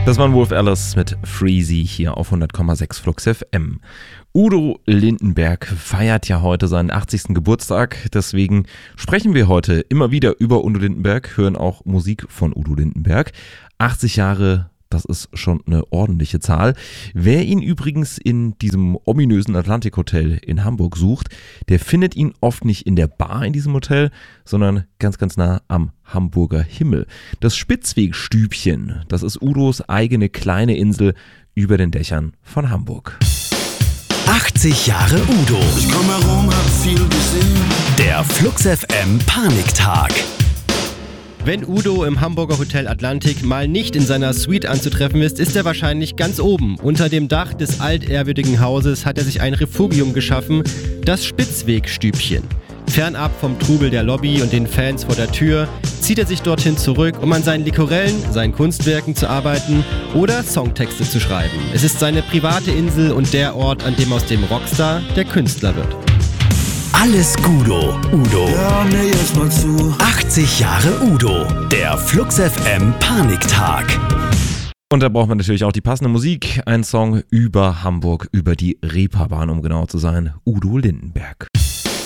Das war Wolf Alice mit Freezy hier auf 100,6 Flux FM. Udo Lindenberg feiert ja heute seinen 80. Geburtstag, deswegen sprechen wir heute immer wieder über Udo Lindenberg, hören auch Musik von Udo Lindenberg. 80 Jahre, das ist schon eine ordentliche Zahl. Wer ihn übrigens in diesem ominösen Atlantik-Hotel in Hamburg sucht, der findet ihn oft nicht in der Bar in diesem Hotel, sondern ganz, ganz nah am Hamburger Himmel. Das Spitzwegstübchen, das ist Udos eigene kleine Insel über den Dächern von Hamburg. 80 Jahre Udo. Ich komm herum, hab viel gesehen. Der Flux FM Paniktag. Wenn Udo im Hamburger Hotel Atlantik mal nicht in seiner Suite anzutreffen ist, ist er wahrscheinlich ganz oben. Unter dem Dach des altehrwürdigen Hauses hat er sich ein Refugium geschaffen, das Spitzwegstübchen. Fernab vom Trubel der Lobby und den Fans vor der Tür zieht er sich dorthin zurück, um an seinen Likorellen, seinen Kunstwerken zu arbeiten oder Songtexte zu schreiben. Es ist seine private Insel und der Ort, an dem aus dem Rockstar der Künstler wird. Alles Gudo, Udo. Hör mir jetzt mal zu. 80 Jahre Udo. Der Flux FM Paniktag. Und da braucht man natürlich auch die passende Musik. Ein Song über Hamburg, über die Reeperbahn, um genau zu sein. Udo Lindenberg.